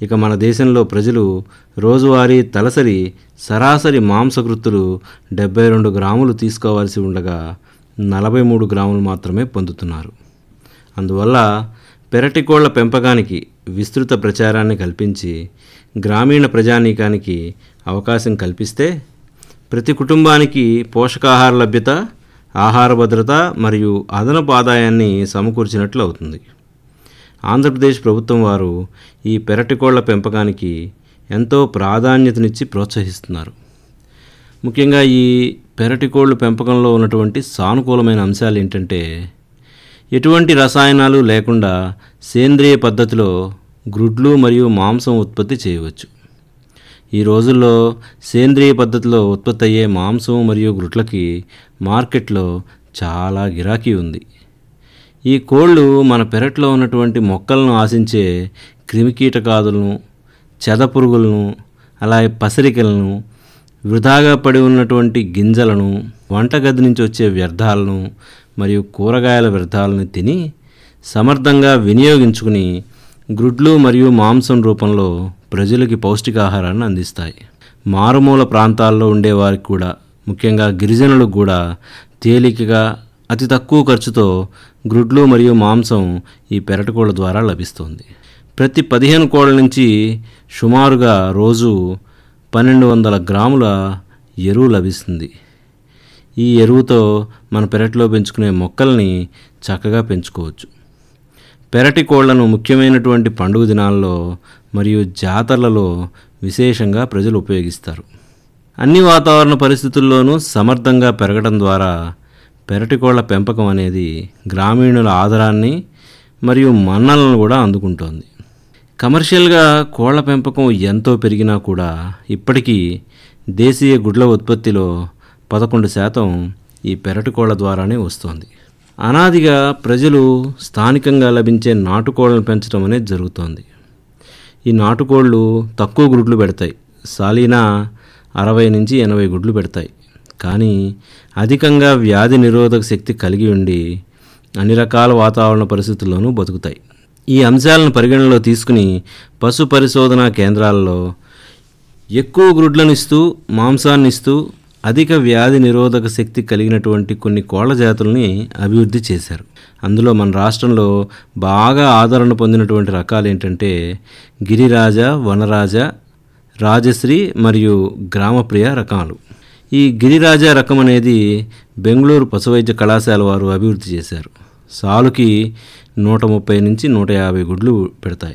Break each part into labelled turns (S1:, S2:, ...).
S1: ఇక మన దేశంలో ప్రజలు రోజువారీ తలసరి సరాసరి మాంసకృత్తులు 72 గ్రాములు తీసుకోవాల్సి ఉండగా 43 గ్రాములు మాత్రమే పొందుతున్నారు. అందువల్ల పెరటి కోళ్ల పెంపకానికి విస్తృత ప్రచారాన్ని కల్పించి గ్రామీణ ప్రజానీకానికి అవకాశం కల్పిస్తే ప్రతి కుటుంబానికి పోషకాహార లభ్యత, ఆహార భద్రత మరియు అదనపు ఆదాయాన్ని సమకూర్చినట్లు అవుతుంది. ఆంధ్రప్రదేశ్ ప్రభుత్వం వారు ఈ పెరటి కోళ్ల పెంపకానికి ఎంతో ప్రాధాన్యతనిచ్చి ప్రోత్సహిస్తున్నారు. ముఖ్యంగా ఈ పెరటి కోళ్ల పెంపకంలో ఉన్నటువంటి సానుకూలమైన అంశాలు ఏంటంటే, ఎటువంటి రసాయనాలు లేకుండా సేంద్రియ పద్ధతిలో గ్రుడ్లు మరియు మాంసం ఉత్పత్తి చేయవచ్చు. ఈ రోజుల్లో సేంద్రియ పద్ధతిలో ఉత్పత్తి అయ్యే మాంసం మరియు గ్రుడ్లకి మార్కెట్లో చాలా గిరాకీ ఉంది. ఈ కోళ్ళు మన పెరట్లో ఉన్నటువంటి మొక్కలను ఆశించే క్రిమికీటకాదులను, చెదపురుగులను, అలాగే పసరికలను, వృధాగా పడి ఉన్నటువంటి గింజలను, వంటగది నుంచి వచ్చే వ్యర్థాలను మరియు కూరగాయల వ్యర్థాలను తిని సమర్థంగా వినియోగించుకుని గ్రుడ్లు మరియు మాంసం రూపంలో ప్రజలకి పౌష్టికాహారాన్ని అందిస్తాయి. మారుమూల ప్రాంతాల్లో ఉండేవారికి కూడా, ముఖ్యంగా గిరిజనులకు కూడా తేలికగా అతి తక్కువ ఖర్చుతో గ్రుడ్లు మరియు మాంసం ఈ పెరటి కోళ్ళ ద్వారా లభిస్తుంది. ప్రతి 15 కోళ్ళ నుంచి సుమారుగా రోజు 1200 గ్రాముల ఎరువు లభిస్తుంది. ఈ ఎరువుతో మన పెరట్లో పెంచుకునే మొక్కల్ని చక్కగా పెంచుకోవచ్చు. పెరటి కోళ్లను ముఖ్యమైనటువంటి పండుగ దినాల్లో మరియు జాతరలలో విశేషంగా ప్రజలు ఉపయోగిస్తారు. అన్ని వాతావరణ పరిస్థితుల్లోనూ సమర్థంగా పెరగడం ద్వారా పెరటి కోళ్ల పెంపకం అనేది గ్రామీణుల ఆదరాన్ని మరియు మన్ననలను కూడా అందుకుంటోంది. కమర్షియల్గా కోళ్ల పెంపకం ఎంతో పెరిగినా కూడా ఇప్పటికీ దేశీయ గుడ్ల ఉత్పత్తిలో 11% ఈ పెరటి కోళ్ల ద్వారానే వస్తోంది. అనాదిగా ప్రజలు స్థానికంగా లభించే నాటుకోళ్లను పెంచడం అనేది జరుగుతోంది. ఈ నాటుకోళ్లు తక్కువ గుడ్లు పెడతాయి. సాలీనా 60 నుంచి 80 గుడ్లు పెడతాయి. కానీ అధికంగా వ్యాధి నిరోధక శక్తి కలిగి ఉండి అన్ని రకాల వాతావరణ పరిస్థితుల్లోనూ బతుకుతాయి. ఈ అంశాలను పరిగణనలో తీసుకుని పశు పరిశోధనా కేంద్రాల్లో ఎక్కువ గ్రుడ్లను ఇస్తూ, మాంసాన్ని ఇస్తూ అధిక వ్యాధి నిరోధక శక్తి కలిగినటువంటి కొన్ని కోళ్ల జాతుల్ని అభివృద్ధి చేశారు. అందులో మన రాష్ట్రంలో బాగా ఆదరణ పొందినటువంటి రకాలు ఏంటంటే గిరిరాజ, వనరాజ, రాజశ్రీ మరియు గ్రామప్రియ రకాలు. ఈ గిరిరాజ రకం అనేది బెంగళూరు పశువైద్య కళాశాల వారు అభివృద్ధి చేశారు. సాలుకి 130 నుంచి 150 గుడ్లు పెడతాయి.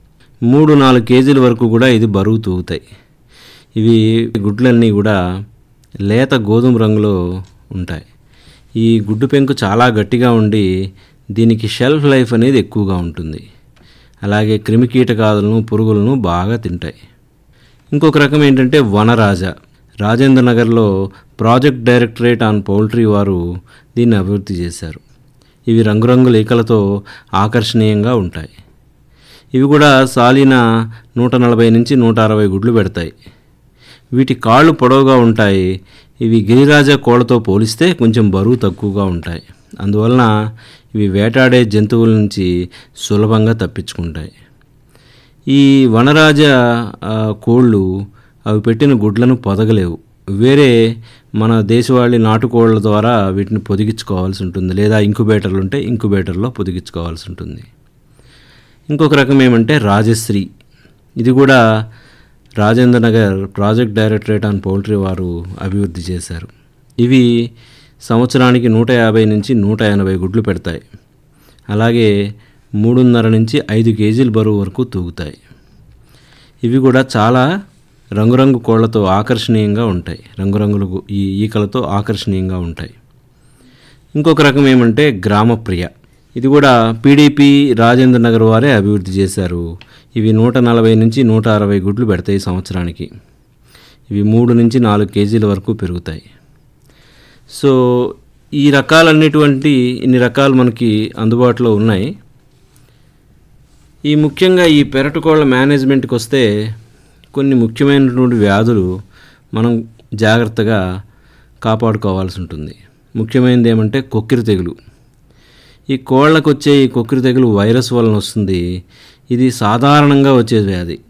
S1: 3-4 కేజీల వరకు కూడా ఇది బరువు తూగుతాయి. ఇవి గుడ్లన్నీ కూడా లేత గోధుమ రంగులో ఉంటాయి. ఈ గుడ్డు పెంకు చాలా గట్టిగా ఉండి దీనికి షెల్ఫ్ లైఫ్ అనేది ఎక్కువగా ఉంటుంది. అలాగే క్రిమికీటకాదులను, పురుగులను బాగా తింటాయి. ఇంకొక రకం ఏంటంటే వనరాజ. రాజేంద్ర నగర్లో ప్రాజెక్ట్ డైరెక్టరేట్ ఆన్ పౌల్ట్రీ వారు దీన్ని అభివృద్ధి చేశారు. ఇవి రంగురంగుల ఈకలతో ఆకర్షణీయంగా ఉంటాయి. ఇవి కూడా సాలీనా 140 నుంచి 160 గుడ్లు పెడతాయి. వీటి కాళ్ళు పొడవుగా ఉంటాయి. ఇవి గిరిరాజ కోళ్లతో పోలిస్తే కొంచెం బరువు తక్కువగా ఉంటాయి. అందువలన ఇవి వేటాడే జంతువుల నుంచి సులభంగా తప్పించుకుంటాయి. ఈ వనరాజ కోళ్ళు అవి పెట్టిన గుడ్లను పొదగలేవు. వేరే మన దేశవాళీ నాటుకోళ్ల ద్వారా వీటిని పొదిగించుకోవాల్సి ఉంటుంది, లేదా ఇంక్యుబేటర్లు ఉంటే ఇంక్యుబేటర్లో పొదిగించుకోవాల్సి ఉంటుంది. ఇంకొక రకం ఏమంటే రాజశ్రీ. ఇది కూడా Rajendra Nagar project directorate on poultry వారు అభివృద్ధి చేశారు. ఇవి సంవత్సరానికి 150 నుంచి 180 గుడ్లు పెడతాయి. అలాగే 3.5 నుంచి 5 కేజీల బరువు వరకు తూగుతాయి. ఇవి కూడా చాలా రంగురంగు కోళ్లతో ఆకర్షణీయంగా ఉంటాయి. రంగురంగులు ఈ ఈకలతో ఆకర్షణీయంగా ఉంటాయి. ఇంకొక రకం ఏమంటే గ్రామప్రియ. ఇది కూడా పీడీపీ రాజేంద్ర నగర్ వారే అభివృద్ధి చేశారు. ఇవి 140 నుంచి 160 గుడ్లు పెడతాయి సంవత్సరానికి. ఇవి 3 నుంచి 4 కేజీల వరకు పెరుగుతాయి. సో ఈ ఇన్ని రకాలు మనకి అందుబాటులో ఉన్నాయి. ముఖ్యంగా ఈ పెరటి కోళ్ల మేనేజ్మెంట్కి వస్తే కొన్ని ముఖ్యమైనటువంటి వ్యాధులు మనం జాగ్రత్తగా కాపాడుకోవాల్సి ఉంటుంది. ముఖ్యమైనది ఏమంటే కొక్కిరి తెగులు. ఈ కోళ్ళకు వచ్చే ఈ కొక్కిరి తెగులు వైరస్ వలన వస్తుంది. ఇది సాధారణంగా వచ్చే వ్యాధి.